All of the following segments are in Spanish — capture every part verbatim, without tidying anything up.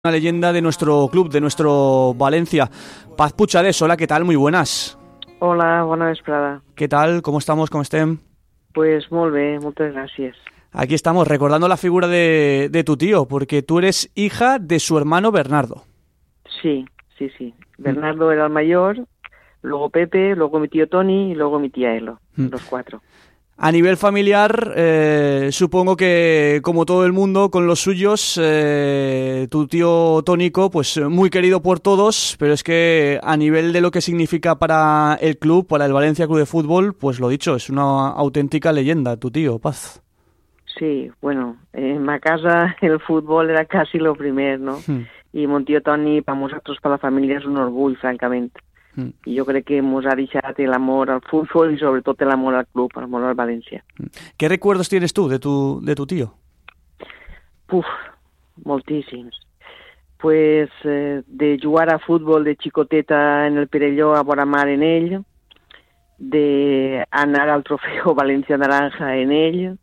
Una leyenda de nuestro club, de nuestro Valencia. Paz Puchades, hola, ¿qué tal? Muy buenas. Hola, bona vesprada. ¿Qué tal? ¿Cómo estamos? ¿Cómo estem? Pues molt bé, moltes gràcies. Aquí estamos, recordando la figura de, de tu tío, porque tú eres hija de su hermano Bernardo. Sí, sí, sí. Bernardo mm. era el mayor, luego Pepe, luego mi tío Toni y luego mi tía Elo, mm. los cuatro. A nivel familiar, eh, supongo que como todo el mundo con los suyos, eh, tu tío Tónico, pues muy querido por todos, pero es que a nivel de lo que significa para el club, para el Valencia Club de Fútbol, pues lo dicho, es una auténtica leyenda, tu tío, Paz. Sí, bueno, en ma casa el fútbol era casi lo primer, ¿no? Mm. Y mon tío Toni, para nosotros, para la familia, es un orgull, francamente. Mm. I jo crec que ens ha deixat l'amor al fútbol y sobre todo l'amor al club, l'amor al Valencia. ¿Qué recuerdos tienes tú de tu, de tu tío? Puf, moltíssims. Pues eh, de jugar a fútbol de xicoteta en el Perelló a vora mar en ell, de anar al trofeu València Naranja en ell,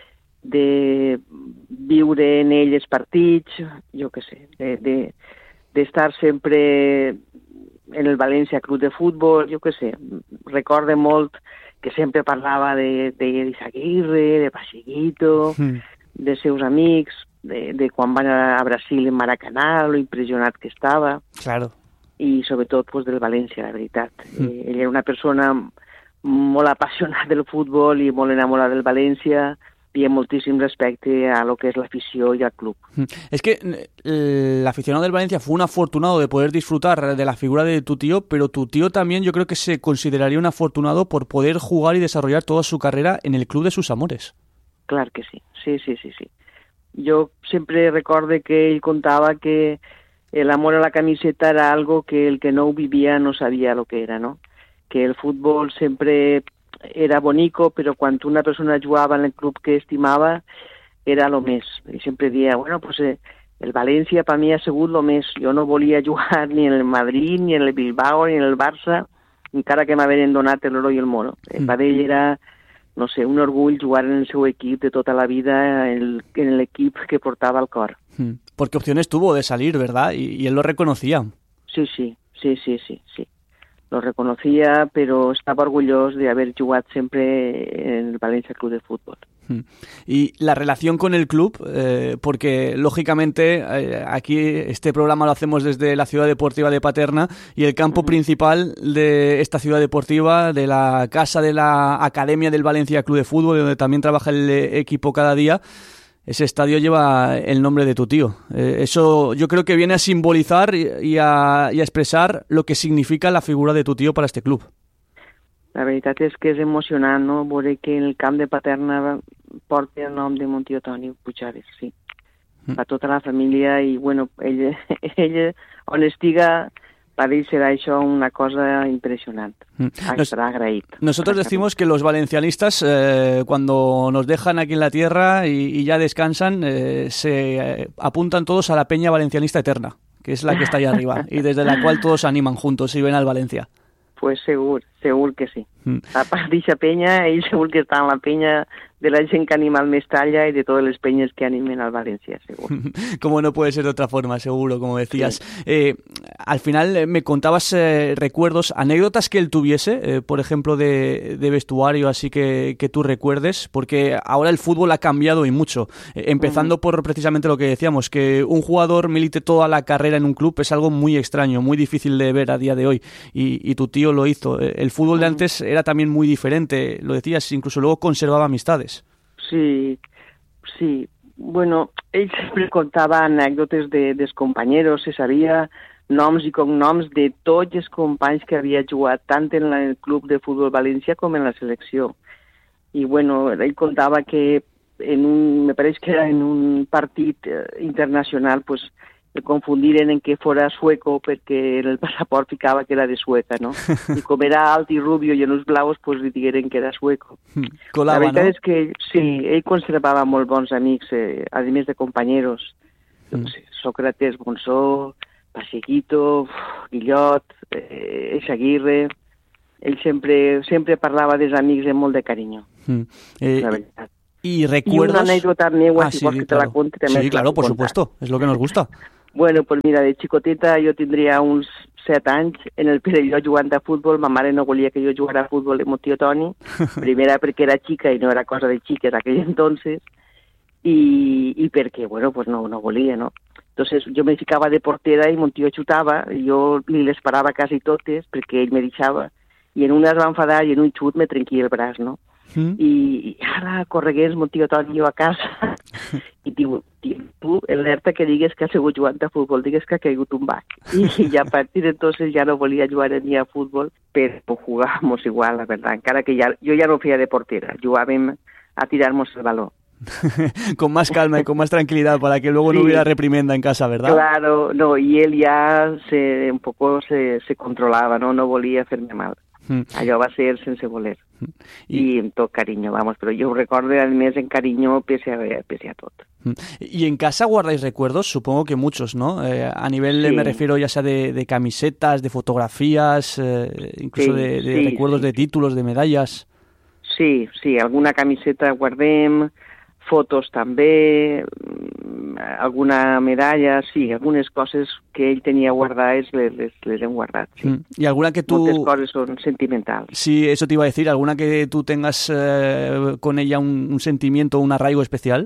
de viure en ell els partits, jo què sé, de, de, de estar sempre en el València Club de Futbol, jo què sé, recorde molt que sempre parlava de, de d'Izaguirre, de Pasiguito, mm. de seus amics, de, de quan van a Brasil en Maracanà, lo impressionat que estava. Claro. I sobretot pues, del València, la veritat. Mm. Eh, ell era una persona molt apassionada del futbol i molt enamorada del València, y en moltíssim respecte a lo que es la afición y al club. Es que el aficionado del Valencia fue un afortunado de poder disfrutar de la figura de tu tío, pero tu tío también yo creo que se consideraría un afortunado por poder jugar y desarrollar toda su carrera en el club de sus amores. Clar que sí, sí, sí, sí, sí. Jo sempre recorde que ell contava que el amor a la camiseta era algo que el que no ho vivia no sabia lo que era, no? Que el futbol sempre era bonico, però quan una persona jugava en el club que estimava era lo més. I sempre dia, bueno, pues eh, el València per mi ha sigut lo més. Jo no volia jugar ni en el Madrid, ni en el Bilbao, ni en el Barça, encara que m'haveren donat l'oro i el mono. Mm. Per ell era, no sé, un orgull jugar en el seu equip de tota la vida, en l'equip que portava al cor. Mm. Porque opciones tuvo de salir, ¿verdad? Y, y él lo reconocía. Sí, sí, sí, sí, sí, sí. Lo reconocía, pero estaba orgulloso de haber jugado siempre en el Valencia Club de Fútbol. Y la relación con el club, eh, porque lógicamente eh, aquí este programa lo hacemos desde la ciudad deportiva de Paterna y el campo uh-huh. principal de esta ciudad deportiva, de la casa de la Academia del Valencia Club de Fútbol, donde también trabaja el equipo cada día, ese estadio lleva el nombre de tu tío. Eh, eso yo creo que viene a simbolizar y, y, a, y a expresar lo que significa la figura de tu tío para este club. La veritat és que és emocionant, no?, veure que el camp de Paterna porta el nom de mon tío Toni Puchades, sí. Mm. Per tota la família i, bueno, ell, ell on estiga, para él será eso una cosa impresionante. Estará agraído. Nosotros decimos que los valencianistas, eh, cuando nos dejan aquí en la tierra y, y ya descansan, eh, se eh, apuntan todos a la peña valencianista eterna, que es la que está ahí arriba, y desde la cual todos animan juntos y ven al Valencia. Pues seguro, seguro que sí. Mm. A part d'eixa penya, ell segur que està en la penya de la gent que anima al Mestalla y de todas las peñas que animen al Valencia, seguro. Como no puede ser de otra forma, seguro, como decías. Sí. Eh, al final eh, me contabas eh, recuerdos, anécdotas que él tuviese, eh, por ejemplo, de, de vestuario, así que, que tú recuerdes, porque ahora el fútbol ha cambiado y mucho. Eh, empezando uh-huh. por precisamente lo que decíamos, que un jugador milite toda la carrera en un club es algo muy extraño, muy difícil de ver a día de hoy. Y, y tu tío lo hizo. El fútbol uh-huh. de antes era también muy diferente, lo decías, incluso luego conservaba amistades. Sí, sí. Bueno, ell sempre contava anècdotes de, dels companyeros, se sabia noms i cognoms de tots els companys que havia jugat tant en el club de futbol València com en la selecció. I bueno, ell contava que en un, me pareix que era en un partit internacional, pues el confundiren en que fora sueco perquè en el passaport ficava que era de Sueca, no? I com era alt i rubio i en uns blaus, pues li digueren que era sueco. Colava, la veritat no? és que sí, ell conservava molt bons amics, eh, a més de companyeros. Mm. No sé, Sócrates, Monsó, Pasiguito, Guillot, eh, Eizaguirre. Ell sempre, sempre parlava dels amics amb molt de carinyo, mm. eh, la veritat. Y recuerdos... Y una anécdota mía, ah, si sí, vos que claro. te la cuente. Sí, claro, por supuesto, es lo que nos gusta. Bueno, pues mira, de xicoteta jo tindria uns set anys en el Perelló jugant a futbol. Ma mare no volia que jo jugara a futbol amb el tio Toni, primera perquè era xica i no era cosa de xiques aquell entonces, i, i perquè, bueno, pues no, no volia, no? Entonces jo me ficava de portera i mon tio xutava, i jo li les parava quasi totes perquè ell me deixava, i en una es va enfadar i en un xut me trenquia el braç, no? Mm. I, i ara corregués mon tio Toni jo a casa i diu, tu, alerta que digues que ha sigut jugant a futbol, digues que ha caigut un bac. I, i a partir d'entonces ja no volia jugar ni a futbol, però jugábamos igual, la verdad, encara que ja, jo ja no feia de portera, jugàvem a tirarnos el balón. Con más calma y con más tranquilidad para que luego sí. No hubiera reprimenda en casa, ¿verdad? Claro, no, y él ya se, un poco se, se controlaba, ¿no? No volía hacerme mal. Mm. Allò va ser sense voler. Mm. I... I amb tot carinyo, vamos, però jo ho recordo al més en carinyo pese a, pese a tot. Mm. Y en casa guardáis recuerdos, supongo que muchos, ¿no? Eh, a nivel, sí. Me refiero ya sea de, de camisetas, de fotografías, eh, incluso sí, de, de sí, recuerdos sí. de títulos, de medallas. Sí, sí, alguna camiseta guardem, fotos també, alguna medalla, sí, algunes coses que ell tenia guardades les, les, les hem guardat, sí. Mm. ¿Y alguna que tú... Moltes coses són sentimentals. Sí, eso te iba a decir, ¿alguna que tú tengas eh, con ella un, un sentimiento, un arraigo especial?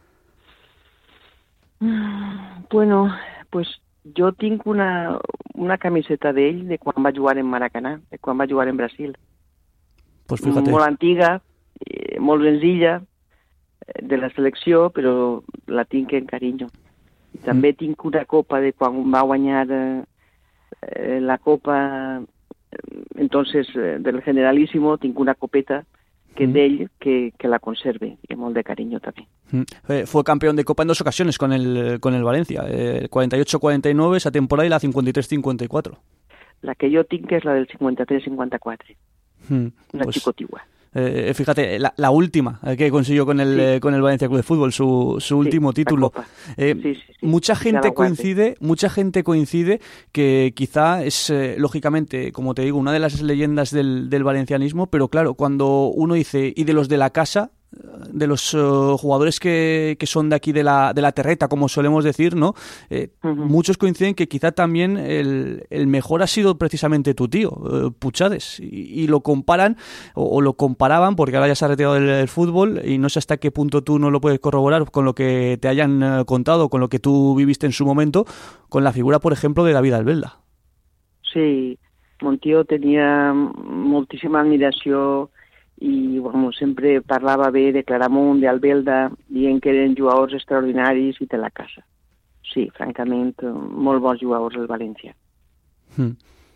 Bueno, pues jo tinc una, una camiseta d'ell de quan va jugar en Maracanà, de quan va jugar en Brasil. Pues fíjate. Molt antiga, eh, molt senzilla, de la selecció, però la tinc en carinyo. També mm. tinc una copa de quan va guanyar eh, la copa entonces eh, del Generalísimo, tinc una copeta que mm. d'ell que, que la conserve, i molt de carinyo també. Mm. Eh, fue campeón de Copa en dos ocasiones con el, con el Valencia, el eh, cuarenta y ocho cuarenta y nueve esa temporada y la cincuenta y tres cincuenta y cuatro. La que jo tinc és la del cincuenta y tres cincuenta y cuatro, mm. una pues... xicotigua. Eh, fíjate, la, la última que consiguió con el, sí. eh, con el Valencia Club de Fútbol, su, su sí, último título. Eh, sí, sí, sí. Mucha gente coincide, mucha gente coincide que quizá es, eh, lógicamente, como te digo, una de las leyendas del, del valencianismo, pero claro, cuando uno dice, y de los de la casa, de los uh, jugadores que, que son de aquí de la, de la terreta, como solemos decir, ¿no? Eh, uh-huh. Muchos coinciden que quizá también el, el mejor ha sido precisamente tu tío, uh, Puchades, y, y lo comparan, o, o lo comparaban, porque ahora ya se ha retirado del, del fútbol, y no sé hasta qué punto tú no lo puedes corroborar con lo que te hayan uh, contado, con lo que tú viviste en su momento, con la figura, por ejemplo, de David Albelda. Sí, mon tío tenía moltíssima admiració i bueno, sempre parlava bé de Claramunt, d'Albelda, dient que eren jugadors extraordinaris i de la casa. Sí, francament, molt bons jugadors del València. Hmm.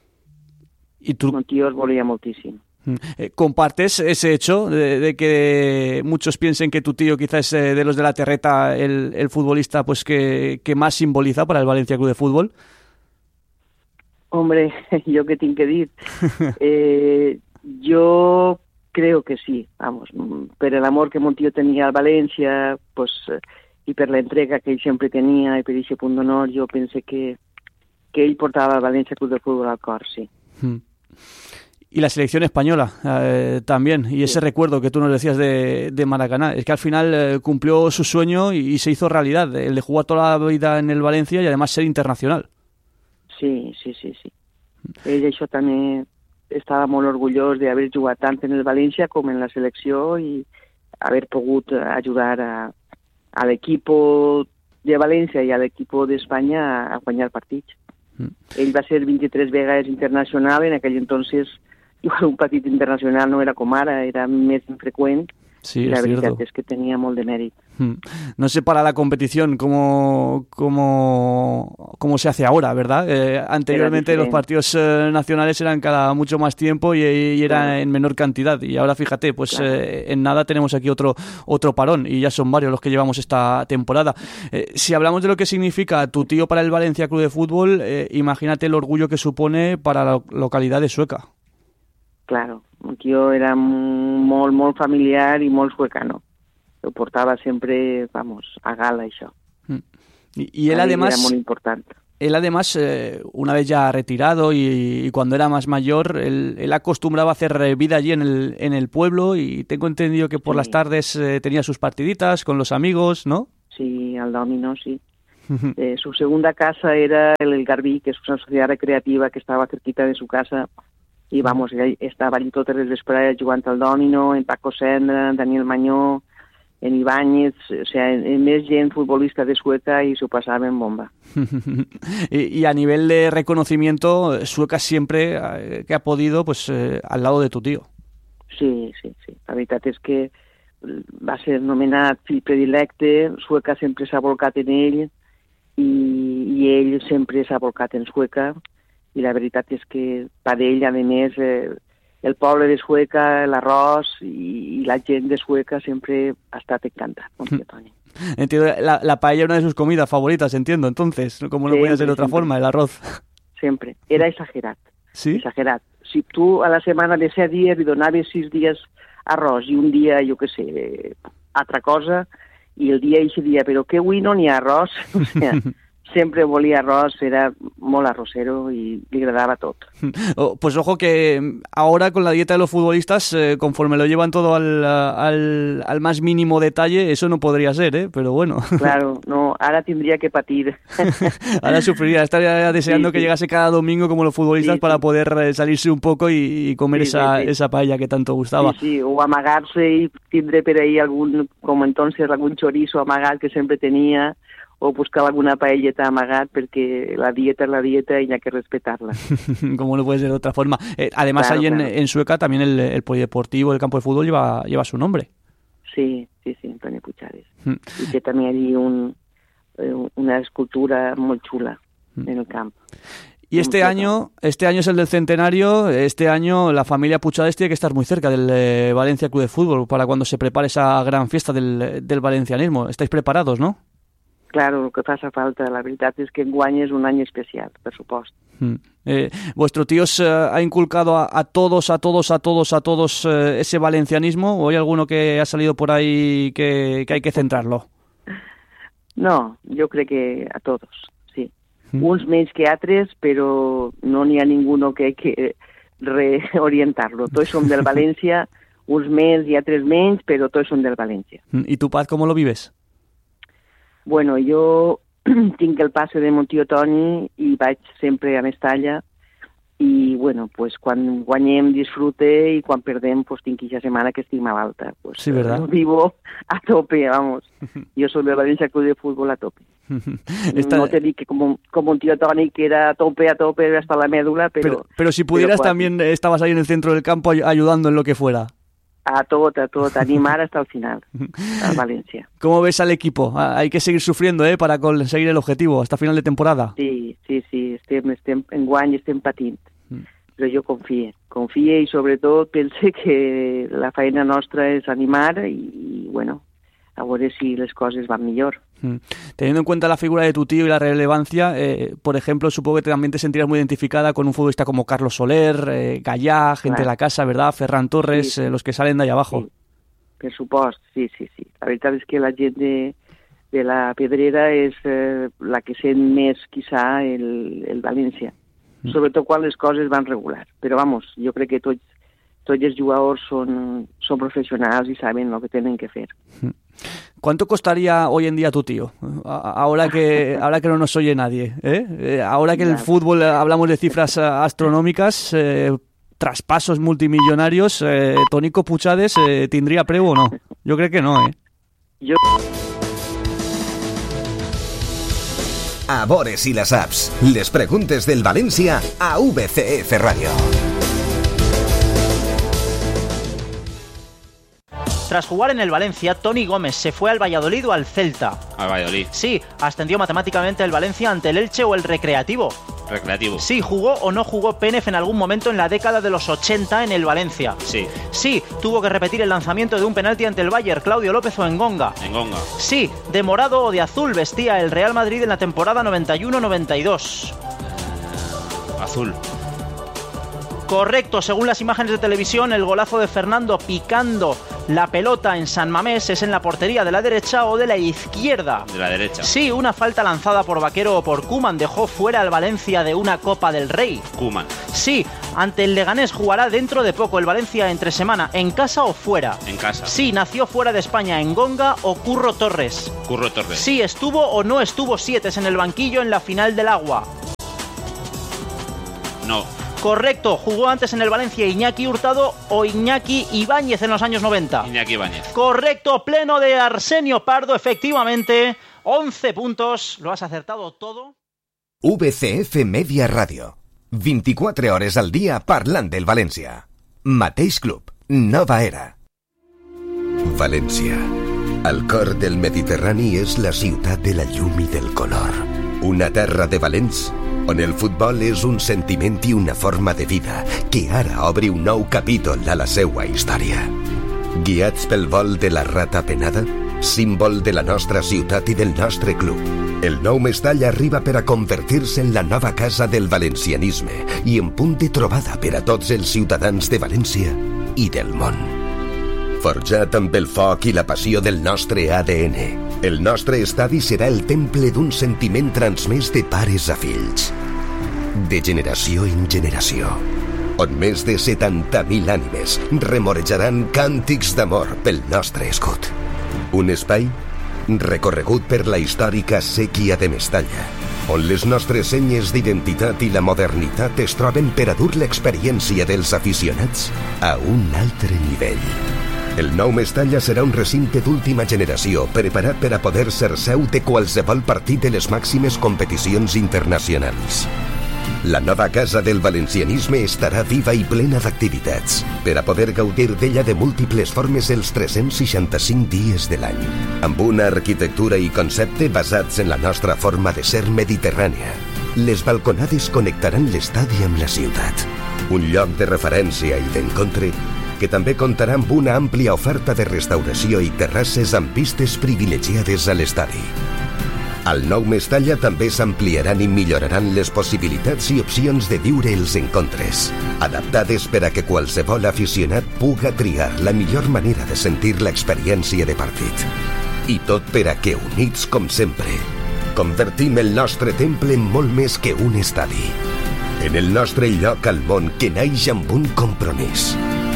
¿Y tú? Mon tío els volia moltíssim. Eh, ¿Compartes ese hecho de, de que muchos piensen que tu tío quizás es de los de la terreta el, el futbolista pues que, que más simboliza para el Valencia Club de Fútbol? Hombre, jo què tinc que dir? Eh, jo creo que sí, vamos, per el amor que mon tío tenia al València, pues, i per la entrega que ell sempre tenia i per aquest punt d'honor, jo pense que, que ell portava el València Club de Fútbol al cor, sí. Mm. Y la selección española eh, también, y ese sí. recuerdo que tú nos decías de, de Maracaná, es que al final eh, cumplió su sueño y, y se hizo realidad, el de jugar toda la vida en el Valencia y además ser internacional. Sí, sí, sí, sí. Ell això també estava molt orgullós d'haver jugat tant en el València com en la selecció i haver pogut ajudar a, a l'equip de València i a l'equip d'Espanya a guanyar partits. Mm. Ell va ser vint-i-tres vegades internacional, en aquell entonces jugar un partit internacional no era com ara, era més infreqüent. Sí, la es veritat cierto. És que tenía molt de mèrit. No sé para la competición cómo, cómo, cómo se hace ahora, ¿verdad? Eh, anteriormente los partidos eh, nacionales eran cada mucho más tiempo y, y era claro. en menor cantidad. Y ahora fíjate, pues claro. eh, en nada tenemos aquí otro, otro parón y ya son varios los que llevamos esta temporada. Eh, si hablamos de lo que significa tu tío para el Valencia Club de Fútbol, eh, imagínate el orgullo que supone para la localidad de Sueca. Claro, un tío era molt, molt familiar i molt suecano. Lo portava sempre, vamos, a gala, això. Mm. Y, y él además... Era muy importante. Él además, eh, una vez ya retirado y, y cuando era más mayor, él, él acostumbraba a hacer vida allí en el, en el pueblo y tengo entendido que por sí. las tardes eh, tenía sus partiditas con los amigos, ¿no? Sí, al domino, sí. Eh, su segunda casa era el, el Garbí, que es una sociedad recreativa que estaba cerquita de su casa, i vamos, estava allí totes les vesprades jugant al dòmino, en Paco Sendra, en Daniel Mañó, en Ibáñez, o sea, en, en més gent futbolista de Sueca y se pasaba en bomba. y, y a nivel de reconocimiento, Sueca siempre eh, que ha podido, pues eh, al lado de tu tío. Sí, sí, sí. La veritat és que va ser nomenat fill predilecte, Sueca sempre s'ha volcat en ell i, i ell sempre s'ha volcat en Sueca, i la veritat és que per ell, a més, eh, el poble de Sueca, l'arròs i, i la gent de Sueca sempre ha estat encantat con tío Toni. Entiendo, la, la paella es una de sus comidas favoritas, entiendo, entonces, como no podía ser de otra siempre, forma, el arroz. Sempre, era exagerat, ¿Sí? exagerat. Si tu a la setmana de set dies li donaves sis dies arròs i un dia, jo què sé, altra cosa, i el dia eixe dia, però que avui no n'hi ha arròs, o sigui, sempre volia arroz, era molt arrocero y le agradaba todo. Oh, pues ojo que ahora con la dieta de los futbolistas, eh, conforme lo llevan todo al, al, al más mínimo detalle, eso no podría ser, ¿eh? Pero bueno. Claro, no, ahora tendría que patir. Ahora sufriría, estaría deseando sí, que sí. llegase cada domingo como los futbolistas sí, para sí. poder salirse un poco y, y comer sí, esa, sí, sí. esa paella que tanto gustaba. Sí, sí, o amagarse y tindré por ahí algún, como entonces, algún chorizo amagat que siempre tenía, o buscar alguna paelleta amagat, porque la dieta es la dieta y hay que respetarla. Como no puede ser de otra forma. Eh, además, claro, ahí en, claro. en Sueca también el, el polideportivo, el campo de fútbol lleva, lleva su nombre. Sí, sí, sí, Antonio Puchades. Mm. Y que también hay un, una escultura muy chula mm. en el campo. Y este año, este año es el del centenario, este año la familia Puchades tiene que estar muy cerca del eh, Valencia Club de Fútbol para cuando se prepare esa gran fiesta del, del valencianismo. ¿Estáis preparados, no? Claro, el que faça falta. La veritat és que enguany és un any especial, per supost. Mm. Eh, ¿Vuestro tío os eh, ha inculcado a, a todos, a todos, a todos, a todos eh, ese valencianismo? ¿O hay alguno que ha salido por ahí que, que hay que centrarlo? No, jo crec que a todos, sí. Mm. Uns menys que altres, però no n'hi ha ninguno que hay que reorientar-lo. Tots som del València, uns més i altres menys, però tots som del València. ¿Y tu Paz cómo lo vives? Bueno, jo tinc el passe de mon tio Toni i vaig sempre a Mestalla i, bueno, pues quan guanyem disfrute i quan perdem, pues tinc aquesta setmana que estic malalta. Pues, sí, ¿verdad? Lo vivo a tope, vamos. Jo soy del Valencia Club de Fútbol a tope. Esta... No te dic que como, como un tío Toni que era a tope, a tope, hasta la médula, pero... Pero, pero si pudieras pero también estabas ahí en el centro del campo ayudando en lo que fuera. A tot, a tot, animar hasta el final, a Valencia. ¿Cómo ves al equipo? Hay que seguir sufriendo, ¿eh? Para conseguir el objetivo hasta final de temporada. Sí, sí, sí, estem, estem, enguany estem patint, mm. però jo confie, confie i sobretot pense que la feina nostra és animar i, i bueno, a veure si les coses van millor. Mm. Teniendo en cuenta la figura de tu tío y la relevancia, eh, por ejemplo, supongo que también te sentirás muy identificada con un futbolista como Carlos Soler, eh, Gallá, gente claro. de la casa, ¿verdad? Ferran Torres, sí, sí. Eh, los que salen de ahí abajo. Sí. Per supost, sí, sí, sí. La veritat és que la gent de, de la Pedrera és eh, la que sent més, quizá, el, el València. Mm. Sobretot quan les coses van regular. Però, vamos, jo crec que tots, tots els jugadors són, són professionals i saben el que tenen que fer. Mm. ¿Cuánto costaría hoy en día tu tío? Ahora que ahora que no nos oye nadie, ¿eh? Ahora que en el fútbol hablamos de cifras astronómicas, eh, traspasos multimillonarios, eh, Tonico Puchades eh, ¿tendría preu o no? Yo creo que no, ¿eh? Yo... A Bores y las apps. Les preguntes del Valencia a V C F Radio. Tras jugar en el Valencia, Toni Gómez se fue al Valladolid o al Celta. Al Valladolid. Sí, ascendió matemáticamente el Valencia ante el Elche o el Recreativo. Recreativo. Sí, ¿jugó o no jugó Pénez en algún momento en la década de los ochenta en el Valencia? Sí. Sí, tuvo que repetir el lanzamiento de un penalti ante el Bayern, Claudio López o Engonga. Engonga. Sí, de morado o de azul vestía el Real Madrid en la temporada noventa y uno noventa y dos. Azul. Correcto, según las imágenes de televisión, el golazo de Fernando picando la pelota en San Mamés es en la portería de la derecha o de la izquierda. De la derecha. Sí, una falta lanzada por Vaquero o por Koeman dejó fuera al Valencia de una Copa del Rey. Koeman. Sí, ante el Leganés jugará dentro de poco el Valencia entre semana. ¿En casa o fuera? En casa. Sí, nació fuera de España. ¿En Gonga o Curro Torres? Curro Torres. Sí, estuvo o no estuvo Sietes en el banquillo en la final del Agua. No. Correcto, jugó antes en el Valencia Iñaki Hurtado o Iñaki Ibáñez en los años noventa. Iñaki Ibáñez. Correcto, pleno de Arsenio Pardo, efectivamente. once puntos, lo has acertado todo. V C F Media Radio. vint-i-quatre hores al dia parlant del València. Mateix club, nova era. València. Al cor del Mediterrani és la ciutat de la llum i del color. Una terra de valents on el futbol és un sentiment i una forma de vida que ara obre un nou capítol a la seua història. Guiats pel vol de la rata penada, símbol de la nostra ciutat i del nostre club, el nou Mestall arriba per a convertir-se en la nova casa del valencianisme i en punt de trobada per a tots els ciutadans de València i del món. Forjat amb el foc i la passió del nostre A D N, el nostre estadi serà el temple d'un sentiment transmès de pares a fills, de generació en generació, on més de setanta mil ànimes remorejaran càntics d'amor pel nostre escut. Un espai recorregut per la històrica séquia de Mestalla, on les nostres senyes d'identitat i la modernitat es troben per a dur l'experiència dels aficionats a un altre nivell. El nou Mestalla serà un recinte d'última generació preparat per a poder ser seu de qualsevol partit de les màximes competicions internacionals. La nova casa del valencianisme estarà viva i plena d'activitats per a poder gaudir d'ella de múltiples formes els tres-cents seixanta-cinc dies de l'any, amb una arquitectura i concepte basats en la nostra forma de ser mediterrània. Les balconades connectaran l'estadi amb la ciutat, un lloc de referència i d'encontre que també comptarà amb una àmplia oferta de restauració i terrasses amb vistes privilegiades a l'estadi. Al nou Mestalla també s'ampliaran i milloraran les possibilitats i opcions de viure els encontres, adaptades per a que qualsevol aficionat puga triar la millor manera de sentir l'experiència de partit. I tot per a que, units com sempre, convertim el nostre temple en molt més que un estadi, en el nostre lloc al món que naix amb un compromís: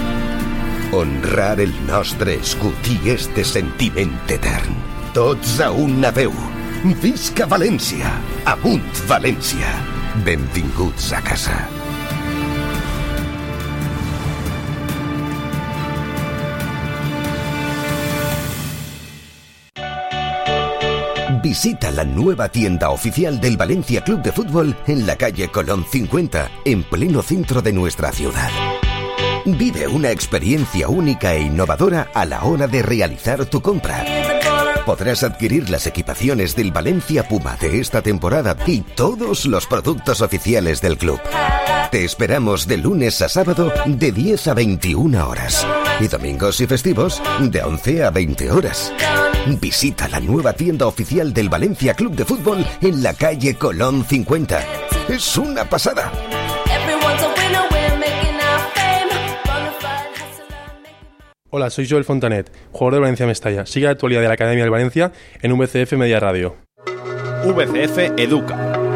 honrar el nostre escut i este sentiment etern. Tots a una veu. Visca València! Amunt València! Benvinguts a casa. Visita la nueva tienda oficial del Valencia Club de Fútbol en la calle Colón cincuenta, en pleno centro de nuestra ciudad. Vive una experiencia única e innovadora a la hora de realizar tu compra. Podrás adquirir las equipaciones del Valencia Puma de esta temporada y todos los productos oficiales del club. Te esperamos de lunes a sábado de diez a veintiuna horas y domingos y festivos de once a veinte horas. Visita la nueva tienda oficial del Valencia Club de Fútbol en la calle Colón cincuenta. Es una pasada. Hola, soy Joel Fontanet, jugador de Valencia Mestalla. Sigue la actualidad de la Academia del Valencia en V C F Media Radio. V C F Educa.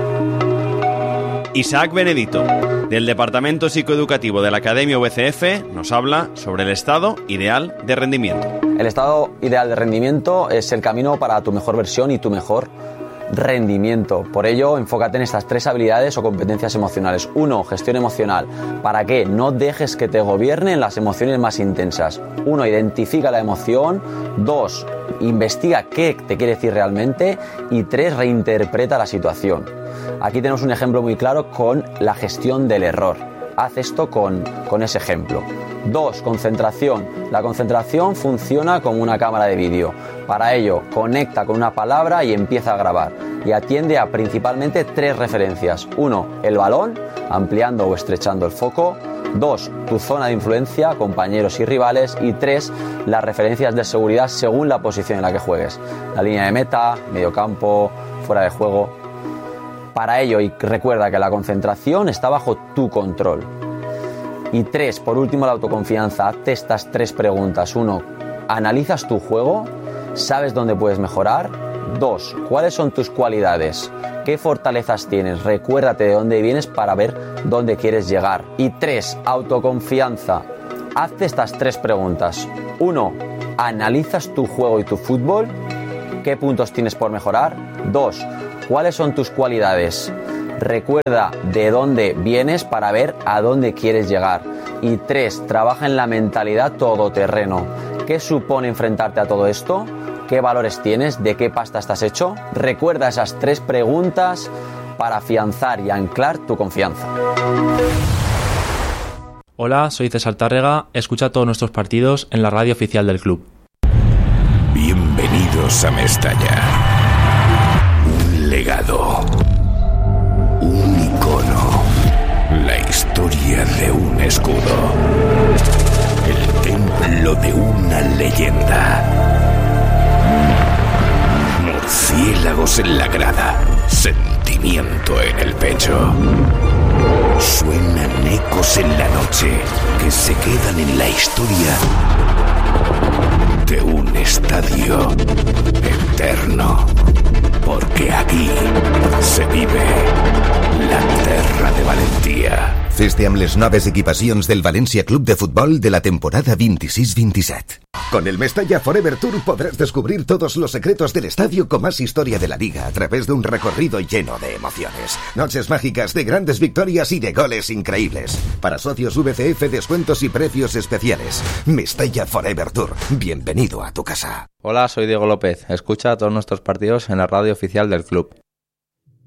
Isaac Benedito, del Departamento Psicoeducativo de la Academia V C F, nos habla sobre el estado ideal de rendimiento. El estado ideal de rendimiento es el camino para tu mejor versión y tu mejor rendimiento. Por ello, enfócate en estas tres habilidades o competencias emocionales. Uno, gestión emocional. ¿Para qué? No dejes que te gobiernen las emociones más intensas. Uno, identifica la emoción. Dos, investiga qué te quiere decir realmente. Y tres, reinterpreta la situación. Aquí tenemos un ejemplo muy claro con la gestión del error. Haz esto con, con ese ejemplo. Dos, concentración. La concentración funciona como una cámara de vídeo. Para ello, conecta con una palabra y empieza a grabar. Y atiende a principalmente tres referencias. Uno, el balón, ampliando o estrechando el foco. Dos, tu zona de influencia, compañeros y rivales. Y tres, las referencias de seguridad según la posición en la que juegues. La línea de meta, mediocampo, fuera de juego. Para ello, y recuerda que la concentración está bajo tu control. Y tres, por último, la autoconfianza. Hazte estas tres preguntas. Uno, ¿analizas tu juego? ¿Sabes dónde puedes mejorar? Dos, ¿cuáles son tus cualidades? ¿Qué fortalezas tienes? Recuérdate de dónde vienes para ver dónde quieres llegar. Y tres, autoconfianza. Hazte estas tres preguntas. Uno, ¿analizas tu juego y tu fútbol? ¿Qué puntos tienes por mejorar? Dos, ¿cuáles son tus cualidades? Recuerda de dónde vienes para ver a dónde quieres llegar. Y tres, trabaja en la mentalidad todoterreno. ¿Qué supone enfrentarte a todo esto? ¿Qué valores tienes? ¿De qué pasta estás hecho? Recuerda esas tres preguntas para afianzar y anclar tu confianza. Hola, soy César Tárrega. Escucha todos nuestros partidos en la radio oficial del club. Bienvenidos a Mestalla. Un legado. Un icono. La historia de un escudo. El templo de una leyenda. Murciélagos en la grada. Sentimiento en el pecho. Suenan ecos en la noche que se quedan en la historia de un estadio eterno. Porque aquí se vive la terra de Valentía. Fes-te amb les noves equipacions del València Club de Futbol de la temporada veintiséis veintisiete. Con el Mestalla Forever Tour podrás descubrir todos los secretos del estadio con más historia de la liga a través de un recorrido lleno de emociones. Noches mágicas de grandes victorias y de goles increíbles. Para socios V C F, descuentos y precios especiales. Mestalla Forever Tour. Bienvenido a tu casa. Hola, soy Diego López. Escucha todos nuestros partidos en la radio oficial del club.